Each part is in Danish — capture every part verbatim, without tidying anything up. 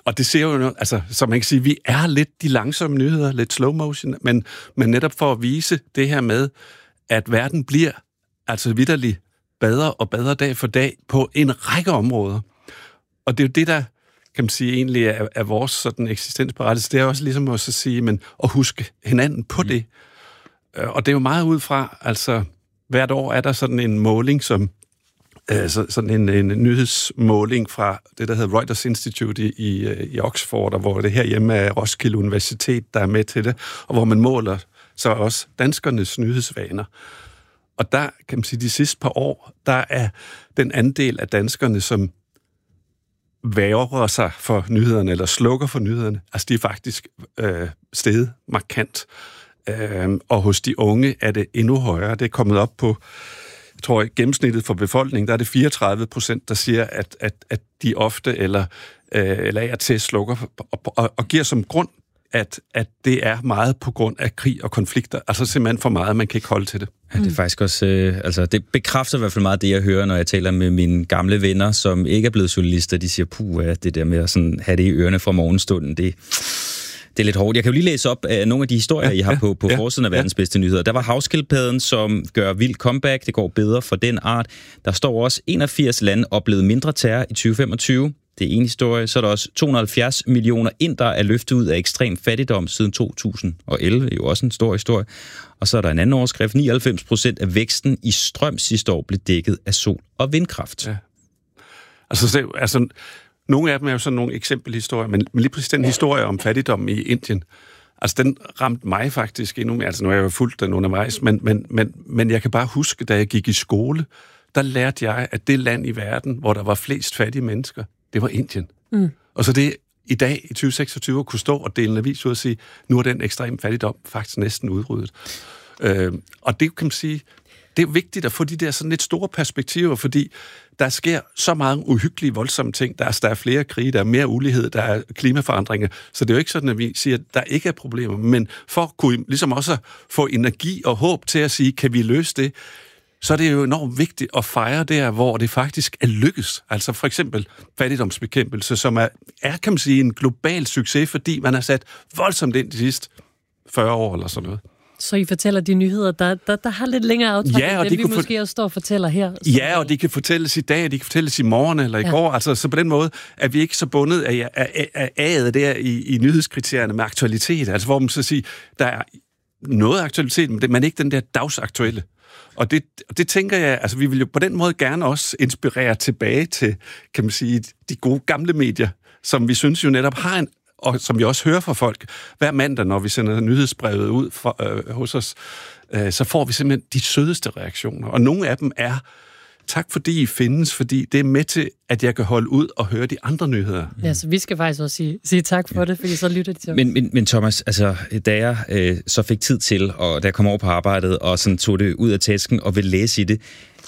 Og det ser jo, altså, som man kan sige, vi er lidt de langsomme nyheder, lidt slow motion, men, men netop for at vise det her med, at verden bliver altså vitterligt bedre og bedre dag for dag på en række områder. Og det er jo det, der, kan man sige, egentlig er, er vores sådan eksistensberettigelse. Det er også ligesom at sige, men at huske hinanden på mm. det. Og det er jo meget ud fra, altså hvert år er der sådan en måling, som øh, sådan en, en nyhedsmåling fra det, der hedder Reuters Institute i, i, i Oxford, og hvor det her hjemme er Roskilde Universitet, der er med til det, og hvor man måler så også danskernes nyhedsvaner. Og der, kan man sige, de sidste par år, der er den andel af danskerne, som værer sig for nyhederne, eller slukker for nyhederne, altså de er faktisk øh, steget markant. Øh, og hos de unge er det endnu højere. Det er kommet op på, jeg tror, i gennemsnittet for befolkningen, der er det fireogtredive procent, der siger, at, at, at de ofte eller, øh, eller er til slukker, og, og, og giver som grund, at, at det er meget på grund af krig og konflikter. Altså simpelthen for meget, man kan ikke holde til det. Ja, det er faktisk også, øh, altså det bekræfter i hvert fald meget det, jeg hører, når jeg taler med mine gamle venner, som ikke er blevet journalister. De siger, puh, ja, det der med at sådan have det i ørerne fra morgenstunden, det, det er lidt hårdt. Jeg kan jo lige læse op af nogle af de historier, ja, I har ja, på, på ja, forsiden af verdens ja. bedste nyheder. Der var havskildpadden, som gør vild comeback. Det går bedre for den art. Der står også, enogfirs lande oplevede mindre terror i tyve femogtyve. Det er en historie. Så er der også to hundrede og halvfjerds millioner indere er løftet ud af ekstrem fattigdom siden to tusind og elleve. Det er jo også en stor historie. Og så er der en anden overskrift. nioghalvfems procent af væksten i strøm sidste år blev dækket af sol- og vindkraft. Ja. Altså, så, altså, nogle af dem er jo sådan nogle eksempelhistorier, men, men lige præcis den historie om fattigdom i Indien, altså den ramte mig faktisk endnu mere. Altså nu har jeg jo fulgt den undervejs, men, men, men, men jeg kan bare huske, da jeg gik i skole, der lærte jeg, at det land i verden, hvor der var flest fattige mennesker, det var Indien. Mm. Og så det i dag, i tyve seksogtyve, kunne stå og dele en avis ud og sige, nu er den ekstrem fattigdom faktisk næsten udryddet. Øh, og det kan man sige, det er vigtigt at få de der sådan lidt store perspektiver, fordi der sker så mange uhyggelige, voldsomme ting. Der er, der er flere krige, der er mere ulighed, der er klimaforandringer. Så det er jo ikke sådan, at vi siger, at der ikke er problemer. Men for at kunne ligesom også få energi og håb til at sige, kan vi løse det, så er det jo enormt vigtigt at fejre der, hvor det faktisk er lykkes. Altså for eksempel fattigdomsbekæmpelse, som er, er kan man sige, en global succes, fordi man har sat voldsomt ind de sidste fyrre år eller sådan noget. Så I fortæller de nyheder, der, der, der har lidt længere aftræk, ja, og end de vi kunne måske for... også står og fortæller her. Ja, og de kan fortælles i dag, de kan fortælles i morgen eller i ja. går. Altså, så på den måde er vi ikke så bundet af, af, af, af der i, i nyhedskriterierne med aktualitet. Altså hvor man så siger, der er noget aktualitet, men, det, men ikke den der dagsaktuelle. Og det, det tænker jeg, altså vi vil jo på den måde gerne også inspirere tilbage til, kan man sige, de gode gamle medier, som vi synes jo netop har en, og som vi også hører fra folk, hver mandag, når vi sender nyhedsbrevet ud for, øh, hos os, øh, så får vi simpelthen de sødeste reaktioner. Og nogle af dem er, tak fordi I findes, fordi det er med til, at jeg kan holde ud og høre de andre nyheder. Ja, så vi skal faktisk også sige, sige tak for det, fordi så lytter de til os. Men, men, men Thomas, altså, da jeg øh, så fik tid til, og da jeg kom over på arbejdet, og sådan tog det ud af tasken og ville læse i det,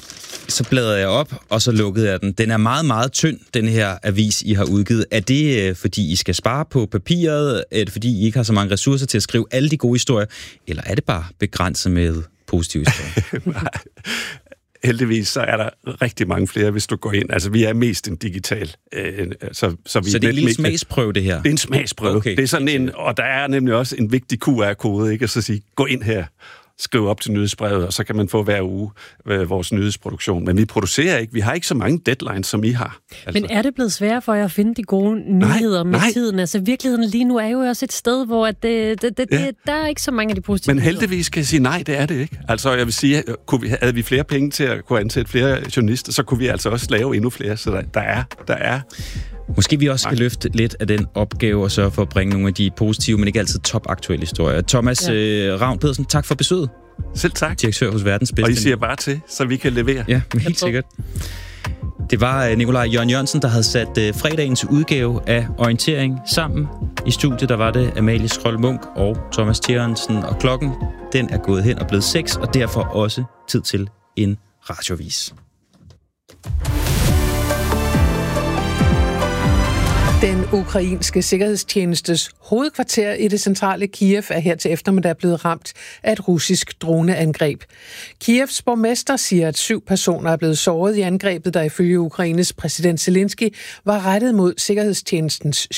så bladrede jeg op, og så lukkede jeg den. Den er meget, meget tynd, den her avis, I har udgivet. Er det, øh, fordi I skal spare på papiret? Er det, fordi I ikke har så mange ressourcer til at skrive alle de gode historier? Eller er det bare begrænset med positive historier? Nej. Heldigvis så er der rigtig mange flere, hvis du går ind. Altså, vi er mest en digital. Øh, så, så, vi så det er en lille smagsprøve, det her? Det er en smagsprøve. Okay. Det er sådan en, og der er nemlig også en vigtig Q R-kode, ikke? Så sige, gå ind her, skriv op til nyhedsbrevet, og så kan man få hver uge øh, vores nyhedsproduktion. Men vi producerer ikke. Vi har ikke så mange deadlines, som I har. Altså. Men er det blevet sværere for jer at finde de gode nyheder nej, med nej. tiden? Altså, virkeligheden lige nu er jo også et sted, hvor at det, det, det, ja. det, der er ikke så mange af de positive Men heldigvis kan jeg sige, nej, det er det ikke. Altså, jeg vil sige, kunne vi, havde vi flere penge til at kunne ansætte flere journalister, så kunne vi altså også lave endnu flere. Så der, der er... Der er Måske vi også skal løfte lidt af den opgave og sørge for at bringe nogle af de positive, men ikke altid topaktuelle historier. Thomas ja. øh, Ravn Pedersen, tak for besøget. Selv tak. Direktør hos Verdens Bedste. Og I siger bare til, så vi kan levere. Ja, helt sikkert. Det var Nikolaj Jørgen Jørgensen, der havde sat fredagens udgave af Orientering sammen. I studiet der var det Amalie Skrold Munk og Thomas Tjernsen, og klokken den er gået hen og blevet seks, og derfor også tid til en radioavis. Den ukrainske sikkerhedstjenestes hovedkvarter i det centrale Kiev er her til eftermiddag blevet ramt af et russisk droneangreb. Kievs borgmester siger, at syv personer er blevet såret i angrebet, der ifølge Ukraines præsident Zelensky var rettet mod sikkerhedstjenestens